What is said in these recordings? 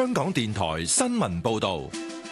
香港電台新聞報道。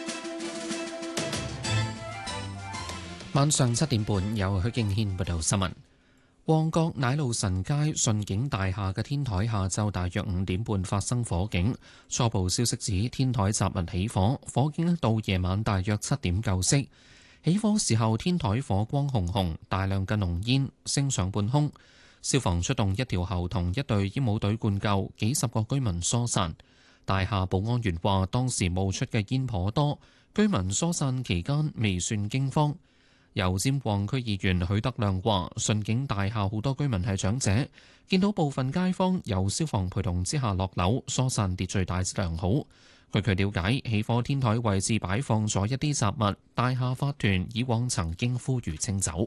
晚上7點半，由許敬軒報道新聞。旺角奶路臣街順景大廈嘅天台下晝大約5點半發生火警，初步消息指天台雜物起火，火警到夜晚大約7點救熄。起火時候天台火光紅紅，大量嘅濃煙升上半空，消防出動一條喉同一隊煙霧隊灌救，幾十個居民疏散。大廈保安員話當時冒出嘅煙頗多，居民疏散期間未算驚慌。油尖旺區議員許德亮話：順景大廈好多居民係長者，見到部分街坊由消防陪同之下落樓，疏散秩序大致良好。據佢了解，起火天台位置擺放咗一啲雜物，大廈法團以往曾經呼籲清走。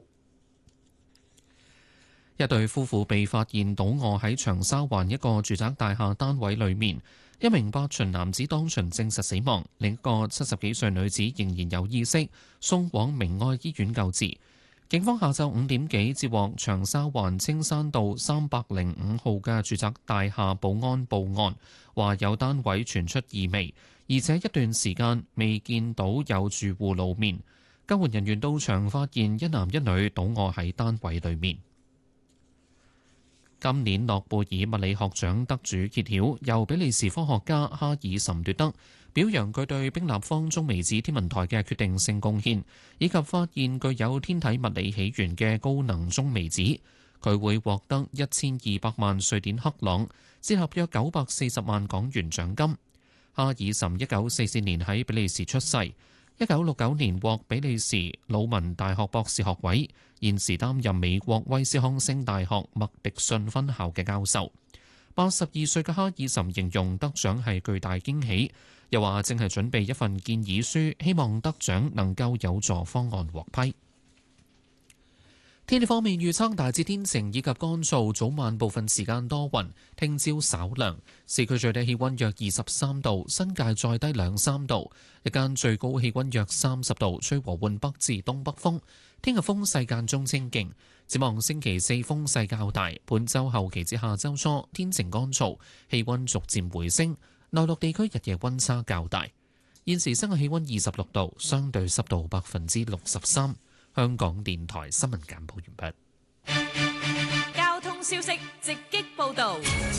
一對夫婦被發現倒卧喺長沙灣一個住宅大廈單位裏面，一名8旬男子當場證實死亡，另一個70幾歲女子仍然有意識，送往明愛醫院救治。警方下晝5點幾接獲長沙灣青山道305號嘅住宅大廈保安報案，話有單位傳出異味，而且一段時間未見到有住戶露面。救援人員到場發現一男一女倒卧喺單位裏面。今年諾貝爾物理學獎得主揭曉，由比利時科學家哈爾岑奪得，表揚佢對冰立方中微子天文台嘅決定性貢獻，以及發現具有天體物理起源嘅高能中微子。佢會獲得1200萬瑞典克朗，折合約940萬港元獎金。哈爾岑1944年喺比利時出世，1969年獲比利時魯汶大學博士學位，現時擔任美國威斯康星大學麥迪遜分校嘅教授。82歲嘅哈爾岑形容得獎係巨大驚喜，又話正係準備一份建議書，希望得獎能夠有助方案獲批。天氣方面預測大致天晴以及乾燥，早晚部分時間多雲，聽朝稍涼，市區最低氣溫約23度，新界再低2-3度，日間最高氣溫約30度，吹和緩北至東北風。聽日風勢間中清勁，展望星期4風勢較大，本週後期至下週初天晴乾燥，氣溫逐漸回升，內陸地區日夜溫差較大。現時室外氣溫26度，相對濕度63%。香港電台新聞簡報完畢。 交通消息直擊報導。